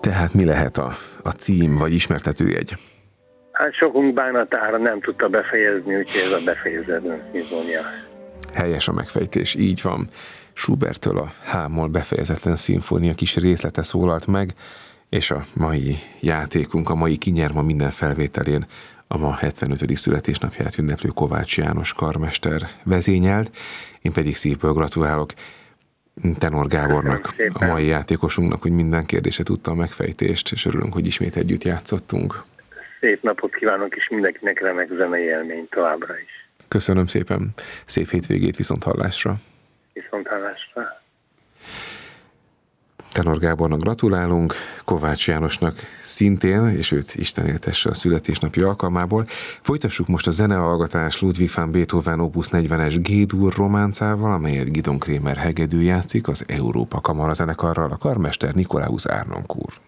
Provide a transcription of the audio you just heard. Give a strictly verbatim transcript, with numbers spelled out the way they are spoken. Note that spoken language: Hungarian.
Tehát mi lehet a, a cím, vagy ismertetőjegy? Hát sokunk bánatára nem tudta befejezni, úgyhogy ez a befejezetlen szimfónia. Helyes a megfejtés, így van. Schuberttől a H-moll befejezetlen szimfónia kis részlete szólalt meg, és a mai játékunk, a mai Kinyer ma minden felvételén a ma hetvenötödik születésnapját ünneplő Kovács János karmester vezényelt. Én pedig szívből gratulálok Tenor Gábornak, a mai játékosunknak, hogy minden kérdésre tudta a megfejtést, és örülünk, hogy ismét együtt játszottunk. Szép napot kívánok, és mindenkinek remek zenei élmény továbbra is. Köszönöm szépen, szép hétvégét, viszont hallásra. Viszont hallásra. Tenor Gábornak gratulálunk, Kovács Jánosnak szintén, és őt Isten éltesse a születésnapi alkalmából. Folytassuk most a zenehallgatás Ludwig van Beethoven opus negyvenes G-dur románcával, amelyet Gidon Kremer hegedű játszik az Európa Kamara zenekarral, a karmester Nikolaus Arnoncourt.